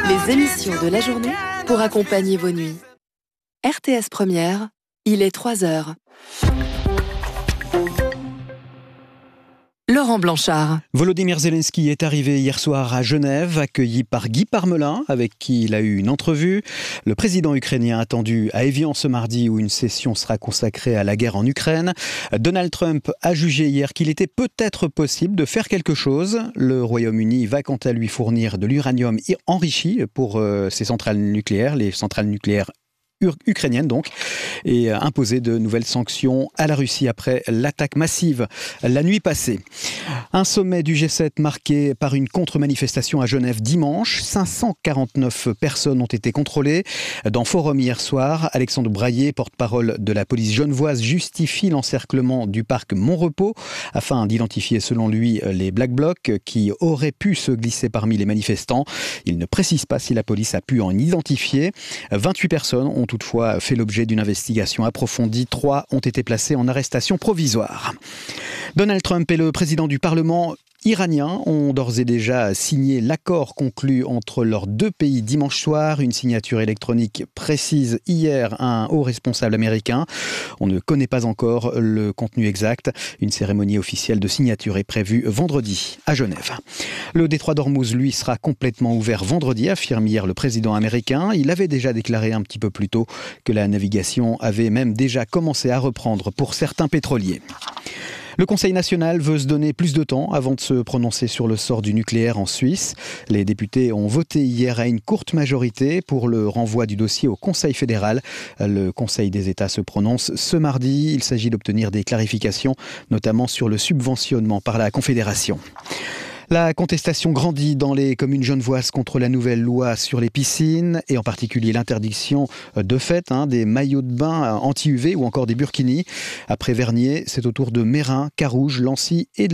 Les émissions de la journée pour accompagner vos nuits. RTS Première, il est 3h. Laurent Blanchard. Volodymyr Zelensky est arrivé hier soir à Genève, accueilli par Guy Parmelin, avec qui il a eu une entrevue. Le président ukrainien attendu à Évian ce mardi, où une session sera consacrée à la guerre en Ukraine. Donald Trump a jugé hier qu'il était peut-être possible de faire quelque chose. Le Royaume-Uni va quant à lui fournir de l'uranium enrichi pour ses centrales nucléaires, les centrales nucléaires ukrainienne donc, et imposer de nouvelles sanctions à la Russie après l'attaque massive la nuit passée. Un sommet du G7 marqué par une contre-manifestation à Genève dimanche. 549 personnes ont été contrôlées. Dans Forum hier soir, Alexandre Braillet, porte-parole de la police genevoise, justifie l'encerclement du parc Montrepos afin d'identifier selon lui les Black Blocs qui auraient pu se glisser parmi les manifestants. Il ne précise pas si la police a pu en identifier. 28 personnes ont toutefois fait l'objet d'une investigation approfondie. 3 ont été placés en arrestation provisoire. Donald Trump et le président du Parlement iranien ont d'ores et déjà signé l'accord conclu entre leurs deux pays dimanche soir. Une signature électronique précise hier un haut responsable américain. On ne connaît pas encore le contenu exact. Une cérémonie officielle de signature est prévue vendredi à Genève. Le détroit d'Ormuz, lui, sera complètement ouvert vendredi, affirme hier le président américain. Il avait déjà déclaré un petit peu plus tôt que la navigation avait même déjà commencé à reprendre pour certains pétroliers. Le Conseil national veut se donner plus de temps avant de se prononcer sur le sort du nucléaire en Suisse. Les députés ont voté hier à une courte majorité pour le renvoi du dossier au Conseil fédéral. Le Conseil des États se prononce ce mardi. Il s'agit d'obtenir des clarifications, notamment sur le subventionnement par la Confédération. La contestation grandit dans les communes genevoises contre la nouvelle loi sur les piscines et en particulier l'interdiction de fait des maillots de bain anti-UV ou encore des burkinis. Après Vernier, c'est au tour de Meyrin, Carouge, Lancy et